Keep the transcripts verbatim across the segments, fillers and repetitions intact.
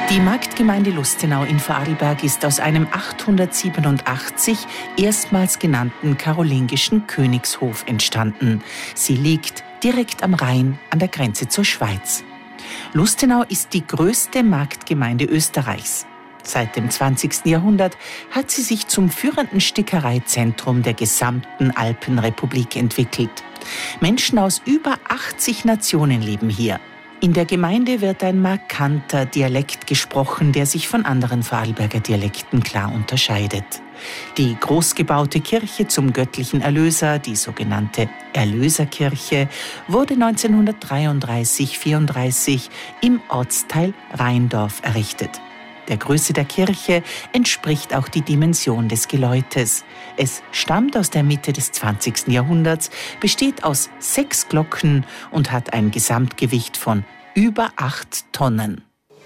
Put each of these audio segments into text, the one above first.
Die Marktgemeinde Lustenau in Vorarlberg ist aus einem achthundertsiebenundachtzig erstmals genannten karolingischen Königshof entstanden. Sie liegt direkt am Rhein an der Grenze zur Schweiz. Lustenau ist die größte Marktgemeinde Österreichs. Seit dem zwanzigsten Jahrhundert hat sie sich zum führenden Stickereizentrum der gesamten Alpenrepublik entwickelt. Menschen aus über achtzig Nationen leben hier. In der Gemeinde wird ein markanter Dialekt gesprochen, der sich von anderen Vorarlberger Dialekten klar unterscheidet. Die großgebaute Kirche zum göttlichen Erlöser, die sogenannte Erlöserkirche, wurde neunzehnhundertdreiunddreißig vierunddreißig im Ortsteil Rheindorf errichtet. Der Größe der Kirche entspricht auch die Dimension des Geläutes. Es stammt aus der Mitte des zwanzigsten Jahrhunderts, besteht aus sechs Glocken und hat ein Gesamtgewicht von über acht Tonnen.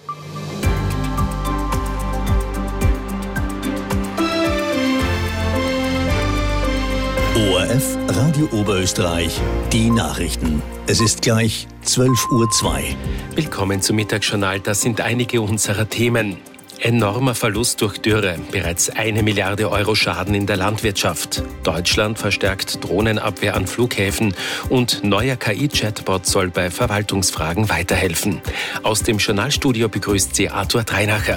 O R F Radio Oberösterreich, die Nachrichten. Es ist gleich zwölf Uhr zwei. Willkommen zum Mittagsjournal. Das sind einige unserer Themen. Enormer Verlust durch Dürre, bereits eine Milliarde Euro Schaden in der Landwirtschaft. Deutschland verstärkt Drohnenabwehr an Flughäfen und neuer K I-Chatbot soll bei Verwaltungsfragen weiterhelfen. Aus dem Journalstudio begrüßt sie Arthur Dreinacher.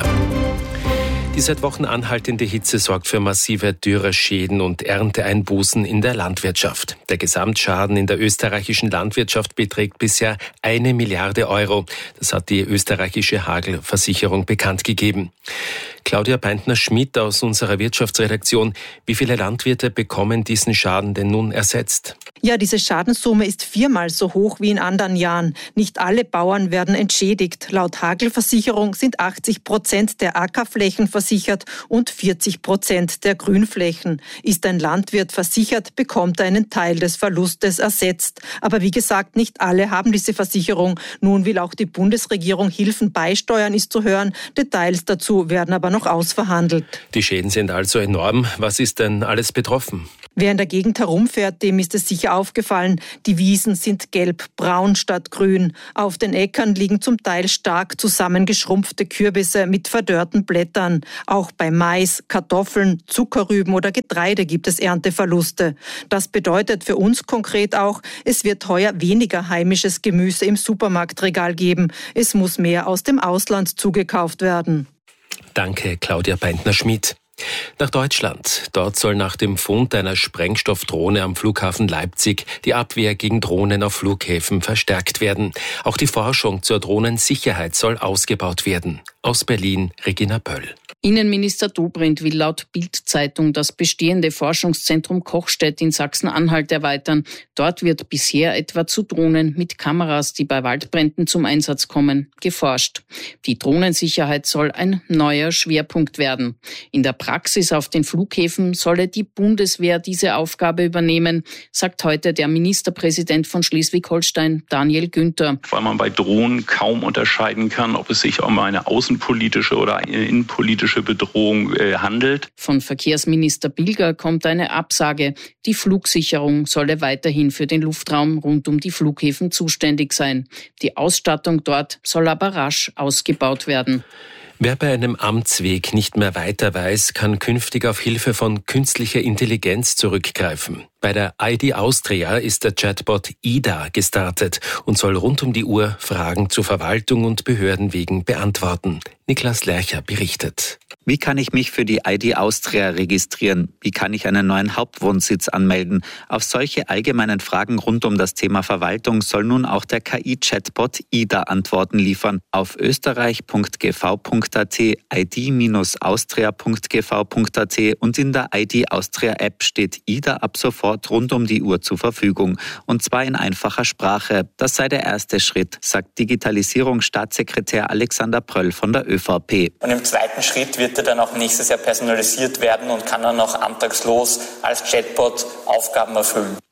Die seit Wochen anhaltende Hitze sorgt für massive Dürreschäden und Ernteeinbußen in der Landwirtschaft. Der Gesamtschaden in der österreichischen Landwirtschaft beträgt bisher eine Milliarde Euro. Das hat die österreichische Hagelversicherung bekannt gegeben. Claudia Beintner-Schmidt aus unserer Wirtschaftsredaktion. Wie viele Landwirte bekommen diesen Schaden denn nun ersetzt? Ja, diese Schadenssumme ist viermal so hoch wie in anderen Jahren. Nicht alle Bauern werden entschädigt. Laut Hagelversicherung sind achtzig Prozent der Ackerflächen versichert und vierzig Prozent der Grünflächen. Ist ein Landwirt versichert, bekommt er einen Teil des Verlustes ersetzt. Aber wie gesagt, nicht alle haben diese Versicherung. Nun will auch die Bundesregierung Hilfen beisteuern, ist zu hören. Details dazu werden aber noch ausverhandelt. Die Schäden sind also enorm. Was ist denn alles betroffen? Wer in der Gegend herumfährt, dem ist es sicher aufgefallen. Die Wiesen sind gelb-braun statt grün. Auf den Äckern liegen zum Teil stark zusammengeschrumpfte Kürbisse mit verdörrten Blättern. Auch bei Mais, Kartoffeln, Zuckerrüben oder Getreide gibt es Ernteverluste. Das bedeutet für uns konkret auch, es wird heuer weniger heimisches Gemüse im Supermarktregal geben. Es muss mehr aus dem Ausland zugekauft werden. Danke, Claudia Beintner-Schmidt. Nach Deutschland. Dort soll nach dem Fund einer Sprengstoffdrohne am Flughafen Leipzig die Abwehr gegen Drohnen auf Flughäfen verstärkt werden. Auch die Forschung zur Drohnensicherheit soll ausgebaut werden. Aus Berlin, Regina Böll. Innenminister Dobrindt will laut Bild-Zeitung das bestehende Forschungszentrum Kochstedt in Sachsen-Anhalt erweitern. Dort wird bisher etwa zu Drohnen mit Kameras, die bei Waldbränden zum Einsatz kommen, geforscht. Die Drohnensicherheit soll ein neuer Schwerpunkt werden. In der Praxis auf den Flughäfen solle die Bundeswehr diese Aufgabe übernehmen, sagt heute der Ministerpräsident von Schleswig-Holstein, Daniel Günther. Weil man bei Drohnen kaum unterscheiden kann, ob es sich um eine außenpolitische oder eine innenpolitische Bedrohung äh, handelt. Von Verkehrsminister Bilger kommt eine Absage. Die Flugsicherung solle weiterhin für den Luftraum rund um die Flughäfen zuständig sein. Die Ausstattung dort soll aber rasch ausgebaut werden. Wer bei einem Amtsweg nicht mehr weiter weiß, kann künftig auf Hilfe von künstlicher Intelligenz zurückgreifen. Bei der I D Austria ist der Chatbot I D A gestartet und soll rund um die Uhr Fragen zur Verwaltung und Behördenwegen beantworten. Niklas Lercher berichtet. Wie kann ich mich für die I D Austria registrieren? Wie kann ich einen neuen Hauptwohnsitz anmelden? Auf solche allgemeinen Fragen rund um das Thema Verwaltung soll nun auch der K I-Chatbot I D A Antworten liefern. Auf österreich punkt g v punkt a t, i d austria punkt g v punkt a t und in der I D Austria App steht I D A ab sofort rund um die Uhr zur Verfügung. Und zwar in einfacher Sprache. Das sei der erste Schritt, sagt Digitalisierungsstaatssekretär Alexander Pröll von der ÖVP. Und im zweiten Schritt wird er dann auch nächstes Jahr personalisiert werden und kann dann auch antragslos als Chatbot Aufgaben erfüllen.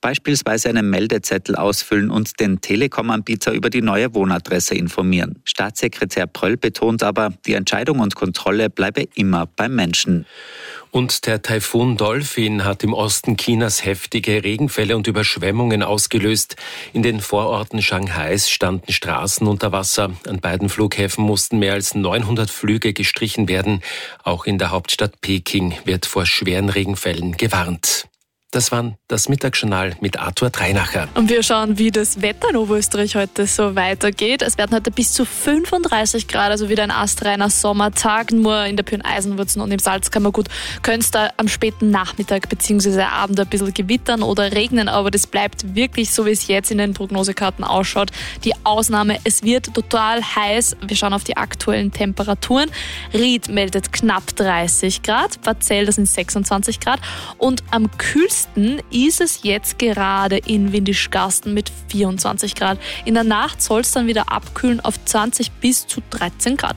Beispielsweise einen Meldezettel ausfüllen und den Telekom-Anbieter über die neue Wohnadresse informieren. Staatssekretär Pröll betont aber, die Entscheidung und Kontrolle bleibe immer beim Menschen. Und der Taifun Dolphin hat im Osten Chinas heftige Regenfälle und Überschwemmungen ausgelöst. In den Vororten Shanghais standen Straßen unter Wasser. An beiden Flughäfen mussten mehr als neunhundert Flüge gestrichen werden. Auch in der Hauptstadt Peking wird vor schweren Regenfällen gewarnt. Das war das Mittagsjournal mit Arthur Dreinacher. Und wir schauen, wie das Wetter in Oberösterreich heute so weitergeht. Es werden heute bis zu fünfunddreißig Grad, also wieder ein astreiner Sommertag. Nur in der Pyrn-Eisenwurzen und im Salzkammergut könnte es da am späten Nachmittag bzw. Abend ein bisschen gewittern oder regnen. Aber das bleibt wirklich so, wie es jetzt in den Prognosekarten ausschaut. Die Ausnahme, es wird total heiß. Wir schauen auf die aktuellen Temperaturen. Ried meldet knapp dreißig Grad, Barzell, das sind sechsundzwanzig Grad. Und am kühlsten ist es jetzt gerade in Windischgarsten mit vierundzwanzig Grad. In der Nacht soll es dann wieder abkühlen auf zwanzig bis zu dreizehn Grad.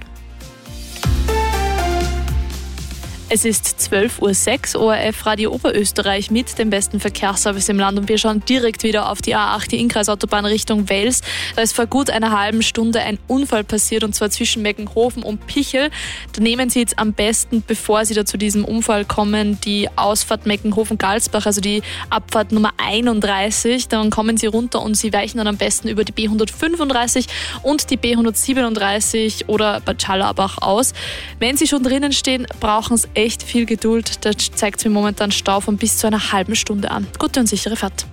Es ist zwölf Uhr sechs, O R F Radio Oberösterreich mit dem besten Verkehrsservice im Land und wir schauen direkt wieder auf die A acht, die Innkreisautobahn Richtung Wels. Da ist vor gut einer halben Stunde ein Unfall passiert und zwar zwischen Meckenhofen und Pichel. Da nehmen Sie jetzt am besten, bevor Sie da zu diesem Unfall kommen, die Ausfahrt Meckenhofen-Galsbach, also die Abfahrt Nummer einunddreißig. Dann kommen Sie runter und Sie weichen dann am besten über die B hundertfünfunddreißig und die B hundertsiebenunddreißig oder Bad Schallerbach aus. Wenn Sie schon drinnen stehen, brauchen Sie echt viel Geduld. Da zeigt es mir momentan Stau von bis zu einer halben Stunde an. Gute und sichere Fahrt.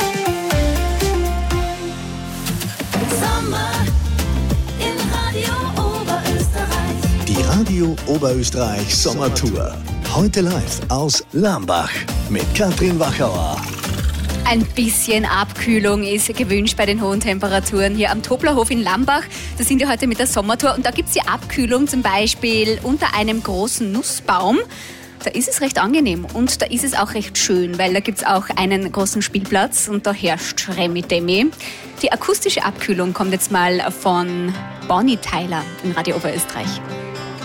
Sommer in Radio Oberösterreich. Die Radio Oberösterreich Sommertour. Heute live aus Lambach mit Katrin Wachauer. Ein bisschen Abkühlung ist gewünscht bei den hohen Temperaturen hier am Toblerhof in Lambach. Da sind wir heute mit der Sommertour und da gibt es die Abkühlung zum Beispiel unter einem großen Nussbaum. Da ist es recht angenehm und da ist es auch recht schön, weil da gibt es auch einen großen Spielplatz und da herrscht Remi-Demi. Die akustische Abkühlung kommt jetzt mal von Bonnie Tyler in Radio Oberösterreich.